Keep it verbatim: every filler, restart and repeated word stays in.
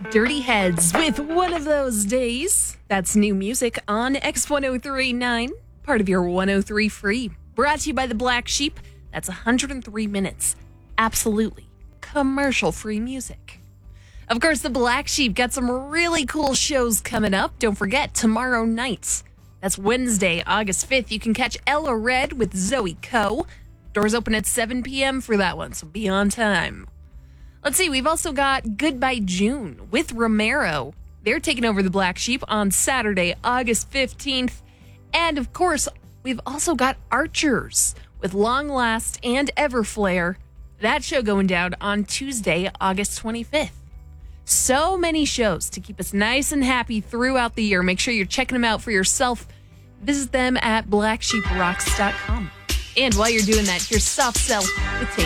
Dirty Heads with One of Those Days. That's new music on X ten thirty-nine, part of your one oh three Free. Brought to you by the Black Sheep. That's one hundred three minutes. Absolutely commercial-free music. Of course, the Black Sheep got some really cool shows coming up. Don't forget, tomorrow night, that's Wednesday, August fifth, you can catch Ella Red with Zoe Coe. Doors open at seven p.m. for that one, so be on time. Let's see, we've also got Goodbye June with Romero. They're taking over the Black Sheep on Saturday, August fifteenth. And of course, we've also got Archers with Long Last and Everflare. That show going down on Tuesday, August twenty-fifth. So many shows to keep us nice and happy throughout the year. Make sure you're checking them out for yourself. Visit them at black sheep rocks dot com. And while you're doing that, here's Soft Cell with Taste.